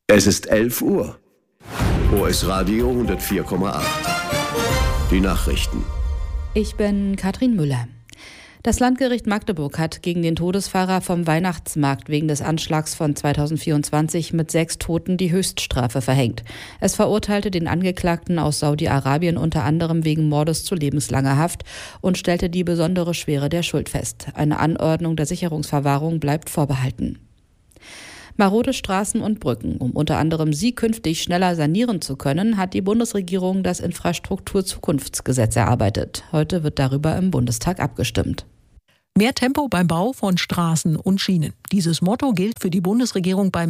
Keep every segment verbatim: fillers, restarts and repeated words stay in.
Es ist elf Uhr. O S Radio hundertvier Komma acht. Die Nachrichten. Ich bin Katrin Müller. Das Landgericht Magdeburg hat gegen den Todesfahrer vom Weihnachtsmarkt wegen des Anschlags von zweitausendvierundzwanzig mit sechs Toten die Höchststrafe verhängt. Es verurteilte den Angeklagten aus Saudi-Arabien unter anderem wegen Mordes zu lebenslanger Haft und stellte die besondere Schwere der Schuld fest. Eine Anordnung der Sicherungsverwahrung bleibt vorbehalten. Marode Straßen und Brücken. Um unter anderem sie künftig schneller sanieren zu können, hat die Bundesregierung das Infrastrukturzukunftsgesetz erarbeitet. Heute wird darüber im Bundestag abgestimmt. Mehr Tempo beim Bau von Straßen und Schienen. Dieses Motto gilt für die Bundesregierung beim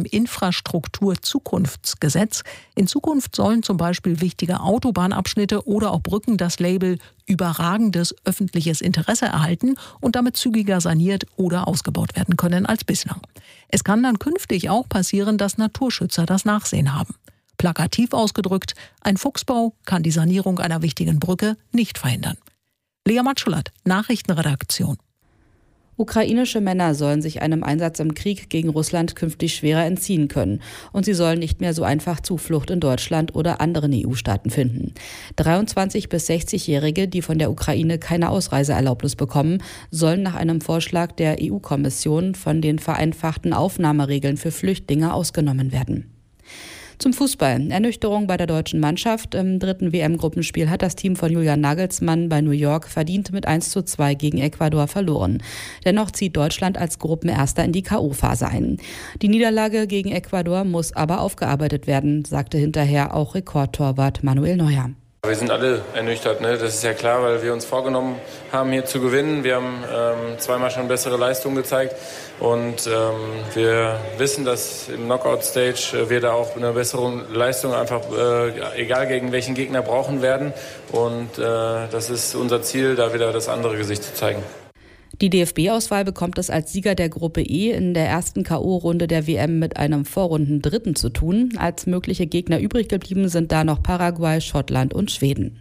Infrastrukturzukunftsgesetz. In Zukunft sollen zum Beispiel wichtige Autobahnabschnitte oder auch Brücken das Label überragendes öffentliches Interesse erhalten und damit zügiger saniert oder ausgebaut werden können als bislang. Es kann dann künftig auch passieren, dass Naturschützer das Nachsehen haben. Plakativ ausgedrückt, ein Fuchsbau kann die Sanierung einer wichtigen Brücke nicht verhindern. Lea Matschulat, Nachrichtenredaktion. Ukrainische Männer sollen sich einem Einsatz im Krieg gegen Russland künftig schwerer entziehen können. Und sie sollen nicht mehr so einfach Zuflucht in Deutschland oder anderen E U-Staaten finden. dreiundzwanzig- bis sechzigjährige, die von der Ukraine keine Ausreiseerlaubnis bekommen, sollen nach einem Vorschlag der E U-Kommission von den vereinfachten Aufnahmeregeln für Flüchtlinge ausgenommen werden. Zum Fußball. Ernüchterung bei der deutschen Mannschaft. Im dritten W M-Gruppenspiel hat das Team von Julian Nagelsmann bei New York verdient mit eins zu zwei gegen Ecuador verloren. Dennoch zieht Deutschland als Gruppenerster in die K O-Phase ein. Die Niederlage gegen Ecuador muss aber aufgearbeitet werden, sagte hinterher auch Rekordtorwart Manuel Neuer. Wir sind alle ernüchtert, ne? Das ist ja klar, weil wir uns vorgenommen haben, hier zu gewinnen. Wir haben ähm, zweimal schon bessere Leistungen gezeigt und ähm, wir wissen, dass im Knockout-Stage wir da auch eine bessere Leistung einfach, äh, egal gegen welchen Gegner, brauchen werden. Und äh, das ist unser Ziel, da wieder das andere Gesicht zu zeigen. Die D F B-Auswahl bekommt es als Sieger der Gruppe E in der ersten K O-Runde der W M mit einem Vorrundendritten zu tun. Als mögliche Gegner übrig geblieben sind da noch Paraguay, Schottland und Schweden.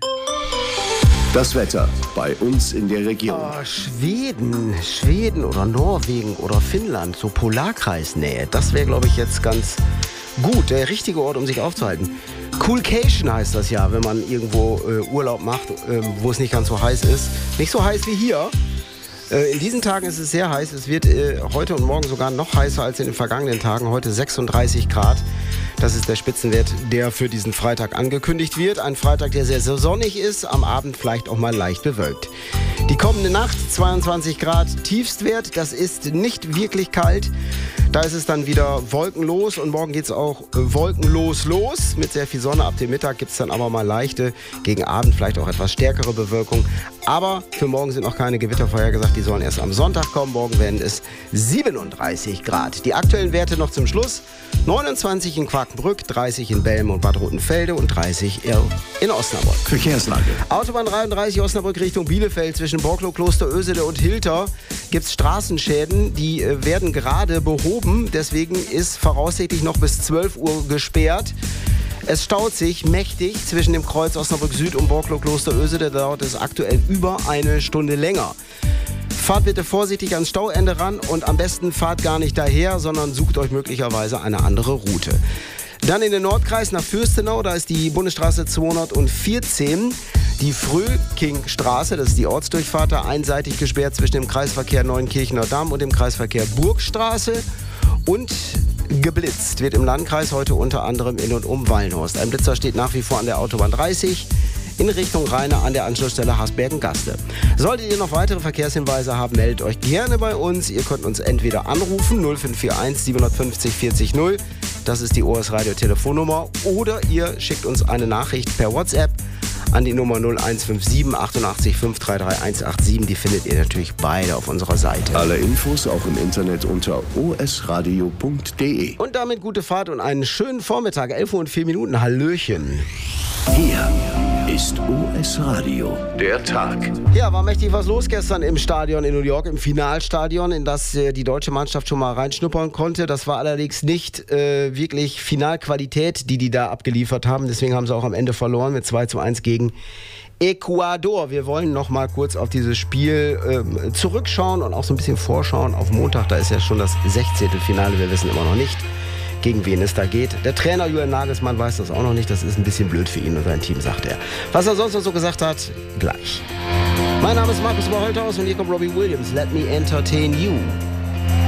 Das Wetter bei uns in der Region. Oh, Schweden, Schweden oder Norwegen oder Finnland, so Polarkreisnähe. Das wäre, glaube ich, jetzt ganz gut. Der richtige Ort, um sich aufzuhalten. Coolcation heißt das ja, wenn man irgendwo äh, Urlaub macht, äh, wo es nicht ganz so heiß ist. Nicht so heiß wie hier. In diesen Tagen ist es sehr heiß. Es wird äh, heute und morgen sogar noch heißer als in den vergangenen Tagen. Heute sechsunddreißig Grad. Das ist der Spitzenwert, der für diesen Freitag angekündigt wird. Ein Freitag, der sehr, sehr sonnig ist. Am Abend vielleicht auch mal leicht bewölkt. Die kommende Nacht zweiundzwanzig Grad Tiefstwert. Das ist nicht wirklich kalt. Da ist es dann wieder wolkenlos und morgen geht es auch äh, wolkenlos los. Mit sehr viel Sonne ab dem Mittag gibt es dann aber mal leichte, gegen Abend vielleicht auch etwas stärkere Bewölkung. Aber für morgen sind noch keine Gewitter vorhergesagt. Die sollen erst am Sonntag kommen. Morgen werden es siebenunddreißig Grad. Die aktuellen Werte noch zum Schluss. neunundzwanzig in Quakenbrück, dreißig in Belm und Bad Rotenfelde und dreißig in Osnabrück. Verkehrslage. Autobahn dreiunddreißig Osnabrück Richtung Bielefeld zwischen Borklow, Kloster Ösede und Hilter gibt es Straßenschäden. Die äh, werden gerade behoben. Deswegen ist voraussichtlich noch bis zwölf Uhr gesperrt. Es staut sich mächtig zwischen dem Kreuz Osnabrück Süd und Borklow Kloster Ösede. Da dauert es aktuell über eine Stunde länger. Fahrt bitte vorsichtig ans Stauende ran und am besten fahrt gar nicht daher, sondern sucht euch möglicherweise eine andere Route. Dann in den Nordkreis nach Fürstenau, da ist die Bundesstraße zweihundertvierzehn, die Fröhkingstraße, das ist die Ortsdurchfahrt, da einseitig gesperrt zwischen dem Kreisverkehr Neuenkirchener Damm und dem Kreisverkehr Burgstraße. Und geblitzt wird im Landkreis heute unter anderem in und um Wallenhorst. Ein Blitzer steht nach wie vor an der Autobahn dreißig in Richtung Rheine an der Anschlussstelle Hasbergen-Gaste. Solltet ihr noch weitere Verkehrshinweise haben, meldet euch gerne bei uns. Ihr könnt uns entweder anrufen null fünf vier eins siebenhundertfünfzig vierzig null, das ist die O S Radio Telefonnummer, oder ihr schickt uns eine Nachricht per WhatsApp an die Nummer null eins fünf sieben achtundachtzig fünf drei drei eins acht sieben. Die findet ihr natürlich beide auf unserer Seite. Alle Infos auch im Internet unter o s radio punkt d e. Und damit gute Fahrt und einen schönen Vormittag. elf Uhr und vier Minuten. Hallöchen. Hier ist O S Radio, der Tag. Ja, war mächtig was los gestern im Stadion in New York, im Finalstadion, in das äh, die deutsche Mannschaft schon mal reinschnuppern konnte. Das war allerdings nicht äh, wirklich Finalqualität, die die da abgeliefert haben. Deswegen haben sie auch am Ende verloren mit zwei zu eins gegen Ecuador. Wir wollen noch mal kurz auf dieses Spiel äh, zurückschauen und auch so ein bisschen vorschauen auf Montag. Da ist ja schon das sechzehnte Finale, wir wissen immer noch nicht, gegen wen es da geht. Der Trainer Julian Nagelsmann weiß das auch noch nicht. Das ist ein bisschen blöd für ihn und sein Team, sagt er. Was er sonst noch so gesagt hat, gleich. Mein Name ist Markus Oberholthaus und hier kommt Robbie Williams. Let me entertain you.